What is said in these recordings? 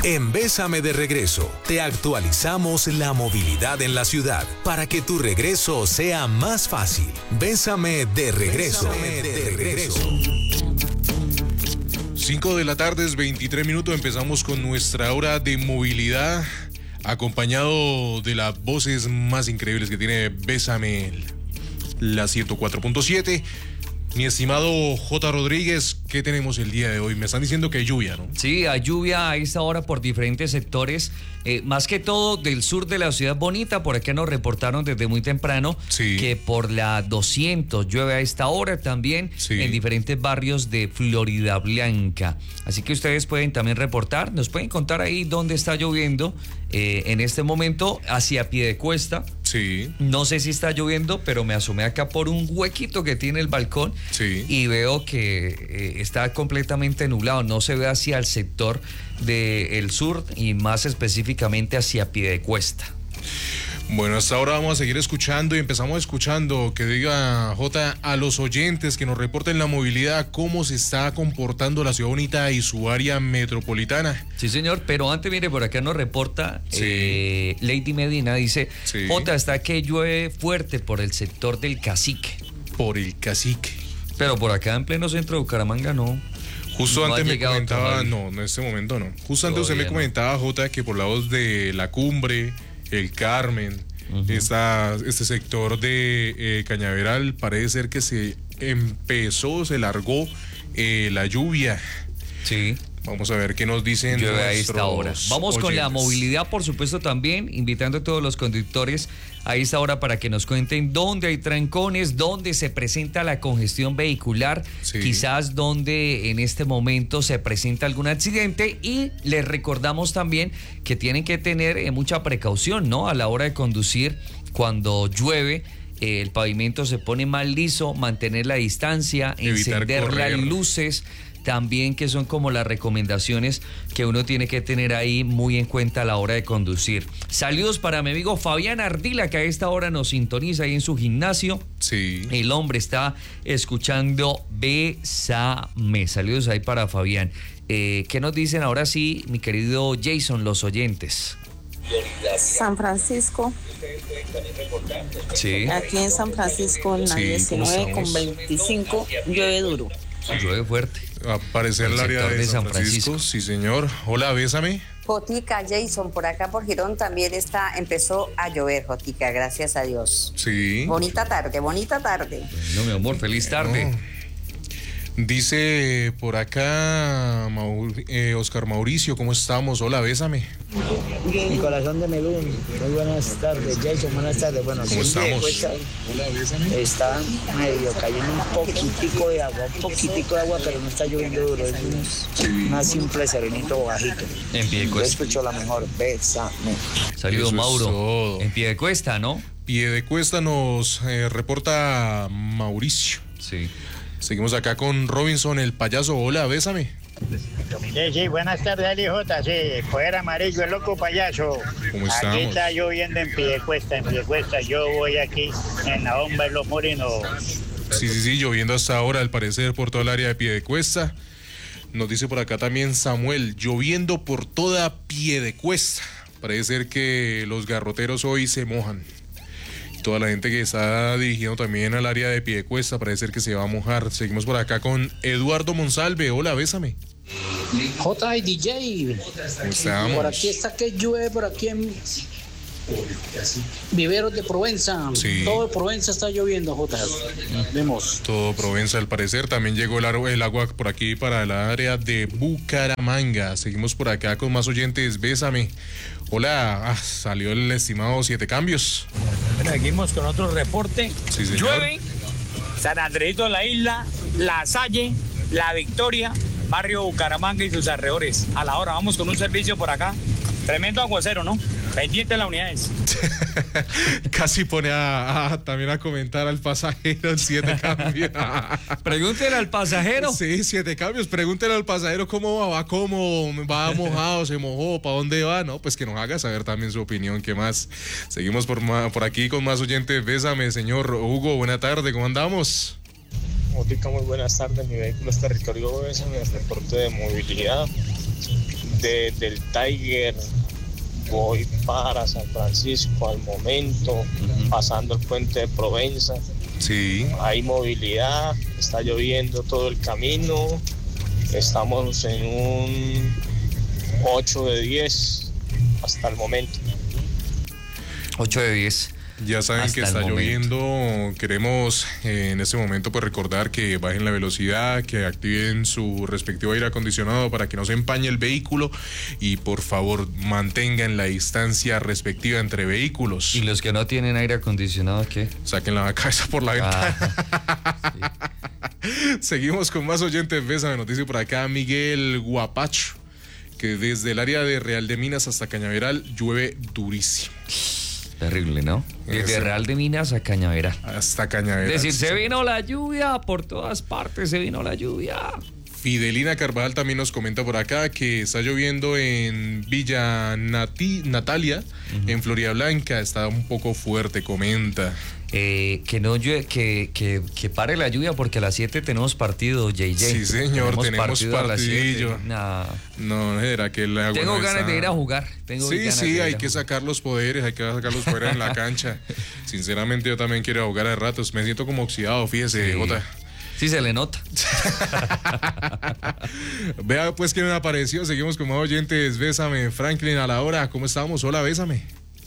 En Bésame de Regreso, te actualizamos la movilidad en la ciudad para que tu regreso sea más fácil. Bésame de Regreso. 5 de la tarde, 23 minutos, empezamos con nuestra hora de movilidad, acompañado de las voces más increíbles que tiene Bésame, la 104.7. Mi estimado J. Rodríguez, ¿qué tenemos el día de hoy? Me están diciendo que hay lluvia, ¿no? Sí, hay lluvia a esta hora por diferentes sectores, más que todo del sur de la ciudad bonita. Por acá nos reportaron desde muy temprano que por la 200 llueve a esta hora también en diferentes barrios de Florida Blanca. Así que ustedes pueden también reportar, nos pueden contar ahí dónde está lloviendo en este momento hacia Piedecuesta. Sí. No sé si está lloviendo, pero me asomé acá por un huequito que tiene el balcón y veo que está completamente nublado. No se ve hacia el sector del sur y más específicamente hacia Piedecuesta. Bueno, hasta ahora vamos a seguir escuchando y empezamos escuchando que diga J a los oyentes que nos reporten la movilidad, cómo se está comportando la ciudad bonita y su área metropolitana. Sí, señor, pero antes, mire, por acá nos reporta Lady Medina, dice, J, está que llueve fuerte por el sector del Cacique. Por el Cacique. Pero por acá en pleno centro de Bucaramanga no. Justo antes me comentaba, no, en este momento no. Justo antes usted me comentaba, J, que por lados de La Cumbre, El Carmen, este sector de Cañaveral, parece ser que se largó la lluvia. Sí. Vamos a ver qué nos dicen a esta hora. Vamos con la movilidad, por supuesto, también, invitando a todos los conductores a esta hora para que nos cuenten dónde hay trancones, dónde se presenta la congestión vehicular, quizás dónde en este momento se presenta algún accidente, y les recordamos también que tienen que tener mucha precaución, ¿no? A la hora de conducir cuando llueve. El pavimento se pone más liso, mantener la distancia, encender las luces, también, que son como las recomendaciones que uno tiene que tener ahí muy en cuenta a la hora de conducir. Saludos para mi amigo Fabián Ardila, que a esta hora nos sintoniza ahí en su gimnasio. Sí. El hombre está escuchando Bésame. Saludos ahí para Fabián. ¿Qué nos dicen ahora sí, mi querido Jason, los oyentes? San Francisco. Sí. Aquí en San Francisco, en la 19:25, llueve duro. Llueve fuerte. Aparecer el área de San Francisco. Sí, señor. Hola, Bésame. Jotica, Jason, por acá por Girón también empezó a llover, Jotica, gracias a Dios. Sí. Bonita tarde. No, mi amor, feliz tarde. Dice por acá Oscar Mauricio, ¿cómo estamos? Hola, Bésame. Mi corazón de melón, muy buenas tardes, Jason, buenas tardes. Bueno, ¿cómo estamos? Hola, Bésame. Está medio cayendo un poquitico de agua, pero no está lloviendo duro, es un simple serenito bajito. En Piedecuesta. Yo escucho la mejor, Bésame. Saludos, Mauro. En Piedecuesta, ¿no? Piedecuesta nos reporta Mauricio. Sí. Seguimos acá con Robinson, el payaso. Hola, Bésame. Sí, buenas tardes, J. Sí, poder amarillo, el loco payaso. ¿Cómo estamos? Aquí está lloviendo en Piedecuesta. Yo voy aquí en la bomba de Los Morinos. Sí, lloviendo hasta ahora, al parecer, por toda el área de Piedecuesta. Nos dice por acá también Samuel, lloviendo por toda Piedecuesta. Parece ser que los garroteros hoy se mojan. Toda la gente que está dirigiendo también al área de Piedecuesta parece ser que se va a mojar. Seguimos por acá con Eduardo Monsalve. Hola, Bésame. J y DJ. ¿Cómo estamos? Por aquí está que llueve, por aquí en Viveros de Provenza. Sí. Todo Provenza está lloviendo, J. Vemos. Todo Provenza, al parecer. También llegó el agua por aquí para el área de Bucaramanga. Seguimos por acá con más oyentes. Bésame. Hola, salió el estimado 7 cambios. Bueno, seguimos con otro reporte. Sí, señor. Llueve, San Andresito de la Isla, La Salle, La Victoria, barrio Bucaramanga y sus alrededores. A la hora, vamos con un servicio por acá. Tremendo aguacero, ¿no? Pendiente de las unidades. Casi pone también a comentar al pasajero en 7 cambios. Pregúntele al pasajero. Sí, 7 cambios. Pregúntele al pasajero cómo va mojado, se mojó, para dónde va. No, pues que nos haga saber también su opinión. ¿Qué más? Seguimos por aquí con más oyentes. Bésame, señor Hugo. Buena tarde, ¿cómo andamos? Muy buenas tardes. Mi vehículo es territorio Bésame, el reporte de movilidad. desde el Tiger voy para San Francisco al momento, pasando el puente de Provenza. Sí. Hay movilidad, está lloviendo todo el camino, estamos en un 8 de 10 hasta el momento. 8 de 10. Ya saben que está lloviendo. Queremos en este momento pues recordar que bajen la velocidad, que activen su respectivo aire acondicionado para que no se empañe el vehículo y por favor mantengan la distancia respectiva entre vehículos. ¿Y los que no tienen aire acondicionado qué? Saquen la cabeza por la ventana. Sí. Seguimos con más oyentes. Bésame, nos dice por acá Miguel Guapacho que desde el área de Real de Minas hasta Cañaveral llueve durísimo. Terrible, ¿no? Desde Real de Minas a Cañaveral. Hasta Cañaveral. Es decir, se vino la lluvia, por todas partes se vino la lluvia. Fidelina Carvajal también nos comenta por acá que está lloviendo en Villa Natalia, en Florida Blanca, está un poco fuerte, comenta. Que no llueve, que pare la lluvia porque a las 7 tenemos partido, JJ. Sí, señor, tenemos partidillo. No, era que el agua tengo ganas de ir a jugar. Sí, hay que sacar los poderes, en la cancha. Sinceramente, yo también quiero jugar a ratos. Me siento como oxidado, fíjese, sí. Jota. Sí, se le nota. Vea pues que me apareció. Seguimos con más oyentes. Bésame, Franklin, a la hora. ¿Cómo estamos? Hola, bésame.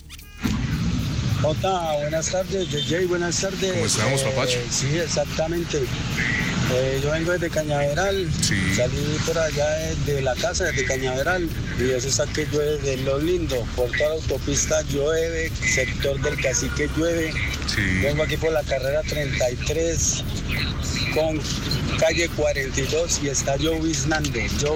Jota, buenas tardes, JJ, buenas tardes. ¿Cómo estamos, papacho? Sí, exactamente. Yo vengo desde Cañaveral, salí por allá de la casa, desde Cañaveral, y eso está que llueve de lo lindo. Por toda la autopista llueve, sector del Cacique llueve. Sí. Vengo aquí por la carrera 33 con calle 42 y está lloviznando.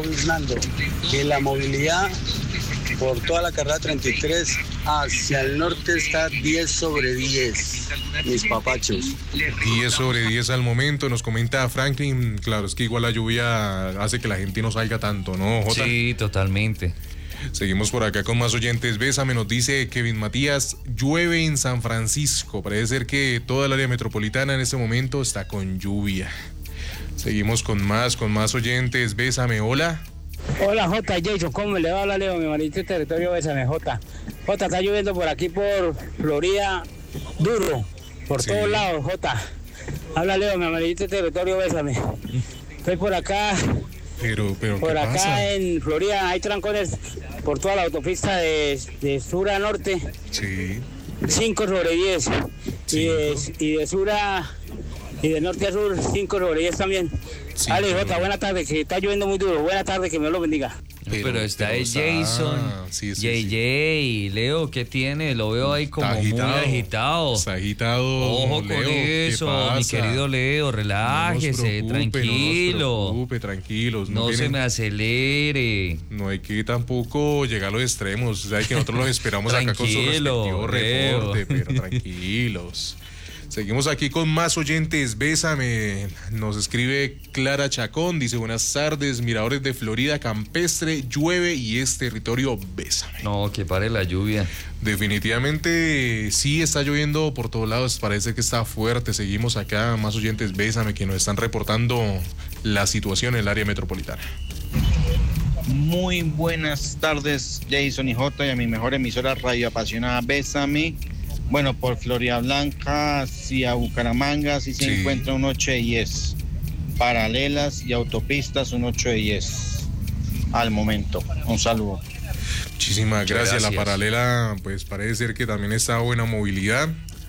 Y la movilidad por toda la carrera 33 hacia el norte está 10 sobre 10, mis papachos. 10 sobre 10 al momento, nos comenta Franklin. Claro, es que igual la lluvia hace que la gente no salga tanto, ¿no, Jota? Sí, totalmente. Seguimos por acá con más oyentes. Bésame, nos dice Kevin Matías, llueve en San Francisco. Parece ser que toda el área metropolitana en este momento está con lluvia. Seguimos con más oyentes. Bésame, hola. Hola, Jota, Jason, ¿cómo le va? Hola, Leo, mi manito territorio, bésame, Jota. Jota, está lloviendo por aquí por Florida, duro, por todos lados, Jota. Habla, Leo, mi manito territorio, bésame. Estoy por acá. Pero por acá pasa? En Florida hay trancones por toda la autopista de sur a norte. Sí. 5 sobre 10. Y de sur y de norte a sur, 5 sobre 10 también. Sí, Ale, Jota, buena tarde, que está lloviendo muy duro. Buena tarde, que me lo bendiga. Pero está ahí Jason, JJ, Leo, ¿qué tiene? Lo veo ahí como muy agitado. Está agitado. Ojo Leo, con eso, mi querido Leo, relájese, tranquilo. No se preocupe, tranquilos. No se me acelere. No hay que tampoco llegar a los extremos. O sea, que nosotros los esperamos acá con su respectivo reporte, pero tranquilos. Seguimos aquí con más oyentes. Bésame, nos escribe Clara Chacón, dice buenas tardes, miradores de Florida Campestre, llueve y es territorio, bésame. No, que pare la lluvia. Definitivamente sí está lloviendo por todos lados, parece que está fuerte. Seguimos acá, más oyentes, bésame, que nos están reportando la situación en el área metropolitana. Muy buenas tardes, Jason y Jota, y a mi mejor emisora Radio Apasionada, bésame. Bueno, por Florida Blanca hacia Bucaramanga sí se encuentra un 8 de 10. Paralelas y autopistas un 8 de 10 al momento. Un saludo. Muchísimas gracias. La paralela, pues parece ser que también está buena movilidad.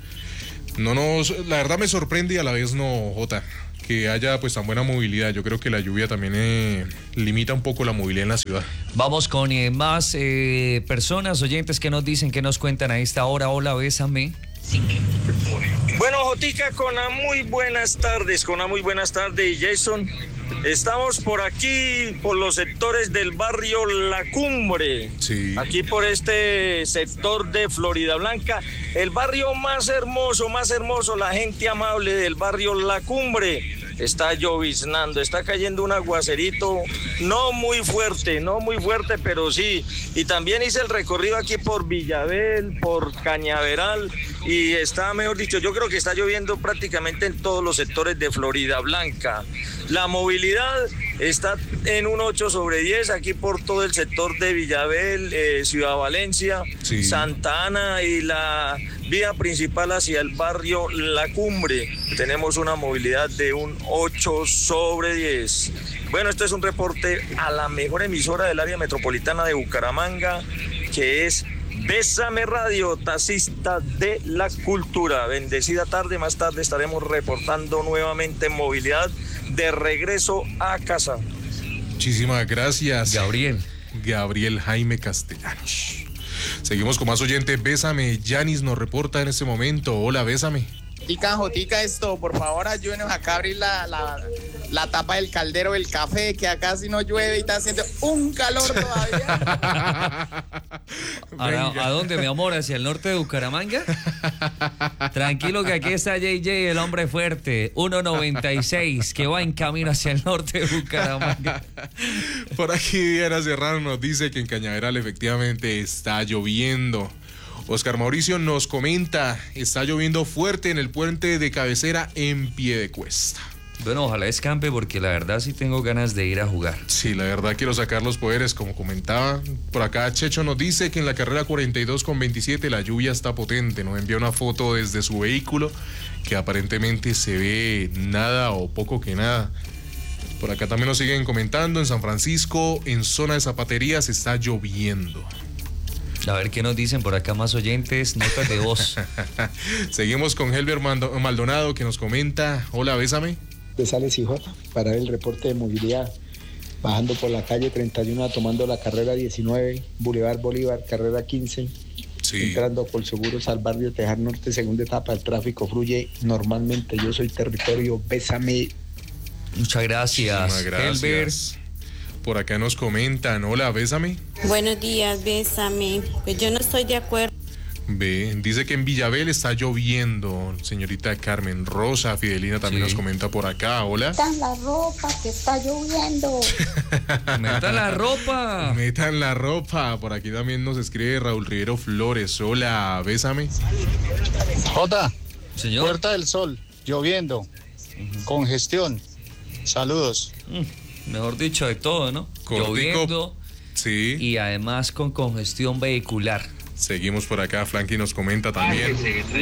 La verdad me sorprende y a la vez no, Jota, que haya pues tan buena movilidad. Yo creo que la lluvia también limita un poco la movilidad en la ciudad. Vamos con más personas, oyentes que nos dicen, que nos cuentan a esta hora. Hola, bésame. Bueno, Jotica, con una muy buenas tardes, Jason. Estamos por aquí, por los sectores del barrio La Cumbre. Sí. Aquí por este sector de Florida Blanca. El barrio más hermoso, la gente amable del barrio La Cumbre. Está lloviznando, está cayendo un aguacerito, no muy fuerte, pero sí. Y también hice el recorrido aquí por Villabel, por Cañaveral, y está, mejor dicho, yo creo que está lloviendo prácticamente en todos los sectores de Florida Blanca. La movilidad está en un 8 sobre 10 aquí por todo el sector de Villabel, Ciudad Valencia, sí, Santa Ana y la vía principal hacia el barrio La Cumbre. Tenemos una movilidad de un 8 sobre 10. Bueno, este es un reporte a la mejor emisora del área metropolitana de Bucaramanga, que es Bésame Radio, taxista de la cultura. Bendecida tarde, más tarde estaremos reportando nuevamente movilidad de regreso a casa. Muchísimas gracias, Gabriel Jaime Castellanos. Seguimos con más oyentes. Bésame, Yanis nos reporta en este momento. Hola, Bésame. Jotica, esto, por favor, ayúdenos acá a abrir la tapa del caldero del café, que acá si no llueve y está haciendo un calor todavía. ¿A dónde, mi amor? ¿Hacia el norte de Bucaramanga? Tranquilo que aquí está JJ, el hombre fuerte, 1.96, que va en camino hacia el norte de Bucaramanga. Por aquí Diana Serrano nos dice que en Cañaveral efectivamente está lloviendo. Oscar Mauricio nos comenta, está lloviendo fuerte en el puente de cabecera en Piedecuesta. Bueno, ojalá escampe porque la verdad sí tengo ganas de ir a jugar. Sí, la verdad quiero sacar los poderes, como comentaba. Por acá Checho nos dice que en la carrera 42 con 27 la lluvia está potente. Nos envía una foto desde su vehículo que aparentemente se ve nada o poco que nada. Por acá también nos siguen comentando, en San Francisco, en zona de zapaterías está lloviendo. A ver qué nos dicen por acá más oyentes, notas de voz. Seguimos con Helber Maldonado que nos comenta, hola, Bésame. De Sales y J, para el reporte de movilidad, bajando por la calle 31, tomando la carrera 19, Boulevard Bolívar, carrera 15, sí, entrando por Seguros al barrio Tejar Norte, segunda etapa, el tráfico fluye normalmente, yo soy territorio, Bésame. Muchas gracias, Helber. Por acá nos comentan, hola, Bésame. Buenos días, Bésame. Pues yo no estoy de acuerdo. Dice que en Villabel está lloviendo, señorita Carmen Rosa. Fidelina también nos comenta por acá, hola. Metan la ropa, que está lloviendo. Metan la ropa. Metan la ropa. Por aquí también nos escribe Raúl Rivero Flores, hola, Bésame. Jota, señor. Puerta del Sol, lloviendo, congestión, saludos. Mejor dicho, de todo, ¿no? Cortico, lloviendo, sí, y además con congestión vehicular. Seguimos por acá, Frankie nos comenta también.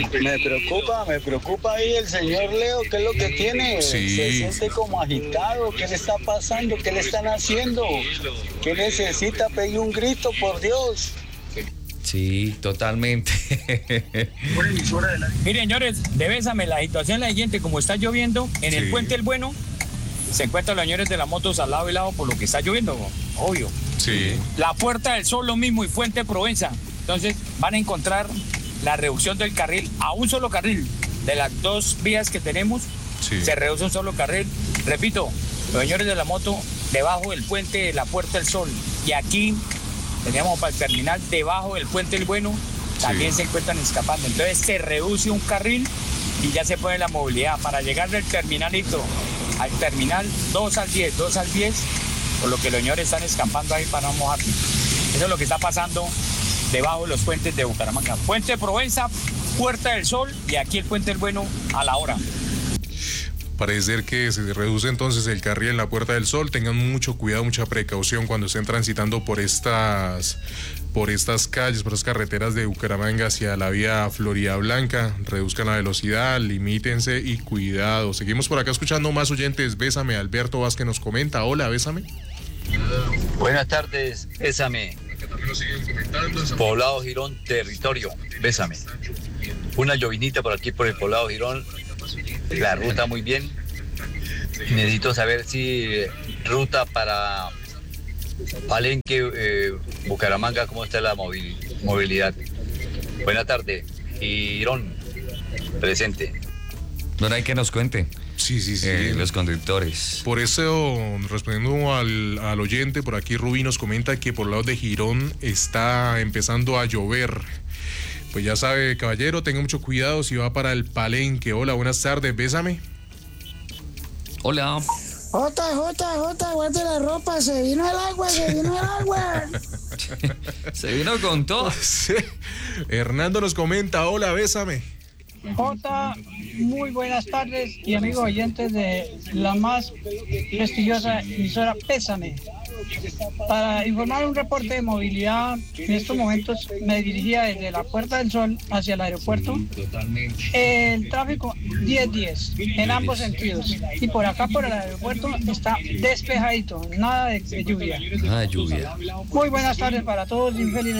Me preocupa ahí el señor Leo, ¿qué es lo que tiene? Sí. Se siente como agitado, ¿qué le está pasando? ¿Qué le están haciendo? ¿Qué necesita? Pedir un grito, por Dios. Sí, totalmente. Miren, señores, de Bésame, la situación es la siguiente, como está lloviendo, en el Puente El Bueno, se encuentran los señores de las motos al lado y lado por lo que está lloviendo, obvio. Sí. La Puerta del Sol lo mismo y Fuente Provenza. Entonces van a encontrar la reducción del carril a un solo carril. De las dos vías que tenemos, sí, se reduce un solo carril. Repito, los señores de la moto debajo del puente de la Puerta del Sol. Y aquí teníamos para el terminal debajo del Puente El Bueno, también se encuentran escapando. Entonces se reduce un carril y ya se pone la movilidad. Para llegar del terminalito al terminal 2 al 10, por lo que los señores están escapando ahí para no mojarse. Eso es lo que está pasando debajo de los puentes de Bucaramanga. Puente de Provenza, Puerta del Sol y aquí el Puente El Bueno a la hora. Parece que se reduce entonces el carril en la Puerta del Sol. Tengan mucho cuidado, mucha precaución cuando estén transitando por estas calles, por estas carreteras de Bucaramanga hacia la vía Florida Blanca. Reduzcan la velocidad, limítense y cuidado. Seguimos por acá escuchando más oyentes. Bésame, Alberto Vázquez nos comenta. Hola, Bésame. Buenas tardes, Bésame. Poblado Girón, territorio, Bésame. Una llovinita por aquí por el Poblado Girón. La ruta muy bien. Necesito saber si ruta para Palenque, Bucaramanga, ¿cómo está la movilidad? Buena tarde. Girón, presente. No hay que nos cuente. Sí. Los conductores. Por eso, respondiendo al oyente, por aquí Rubí nos comenta que por lado de Girón está empezando a llover. Pues ya sabe, caballero, tenga mucho cuidado si va para el Palenque. Hola, buenas tardes, Bésame. Hola. Jota, guarde la ropa, se vino el agua. Se vino con todo. Sí. Hernando nos comenta, hola, Bésame. Jota, muy buenas tardes y amigos oyentes de la más prestigiosa emisora Pésame. Para informar un reporte de movilidad, en estos momentos me dirigía desde la Puerta del Sol hacia el aeropuerto. El tráfico 10-10 en ambos sentidos. Y por acá por el aeropuerto está despejadito, nada de lluvia. Nada de lluvia. Muy buenas tardes para todos y un feliz